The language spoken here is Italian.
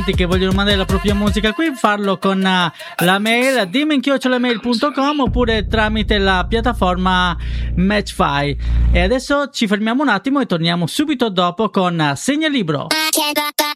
che vogliono mandare la propria musica qui, farlo con la mail dimmi@mail.com oppure tramite la piattaforma Matchfy. E adesso ci fermiamo un attimo e torniamo subito dopo con Segnalibro.